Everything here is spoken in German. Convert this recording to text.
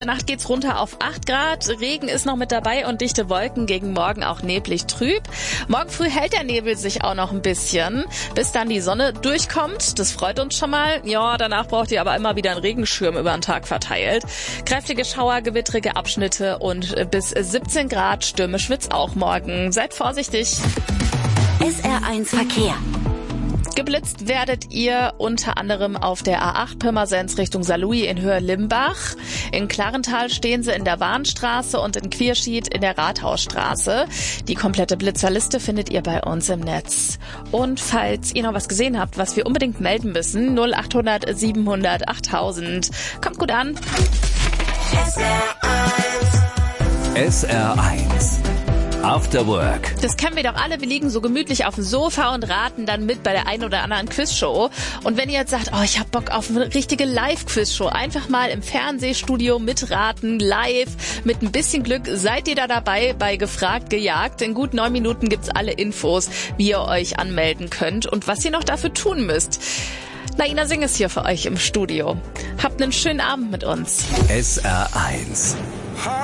Nacht geht's runter auf 8 Grad, Regen ist noch mit dabei und dichte Wolken, gegen morgen auch neblig trüb. Morgen früh hält der Nebel sich auch noch ein bisschen, bis dann die Sonne durchkommt. Das freut uns schon mal. Ja, danach braucht ihr aber immer wieder einen Regenschirm über den Tag verteilt. Kräftige Schauer, gewittrige Abschnitte und bis 17 Grad, stürmisch wird's auch morgen. Seid vorsichtig. SR1 Verkehr. Geblitzt werdet ihr unter anderem auf der A8 Pirmasens Richtung Saarlouis in Höhe Limbach. In Klarental stehen sie in der Warnstraße und in Quierschied in der Rathausstraße. Die komplette Blitzerliste findet ihr bei uns im Netz. Und falls ihr noch was gesehen habt, was wir unbedingt melden müssen, 0800 700 8000. Kommt gut an. SR1 After Work. Das kennen wir doch alle. Wir liegen so gemütlich auf dem Sofa und raten dann mit bei der einen oder anderen Quizshow. Und wenn ihr jetzt sagt, oh, ich hab Bock auf eine richtige Live-Quizshow, einfach mal im Fernsehstudio mitraten, live, mit ein bisschen Glück seid ihr da dabei bei Gefragt, Gejagt. In gut 9 Minuten gibt's alle Infos, wie ihr euch anmelden könnt und was ihr noch dafür tun müsst. Naina Singh ist hier für euch im Studio. Habt einen schönen Abend mit uns. SR1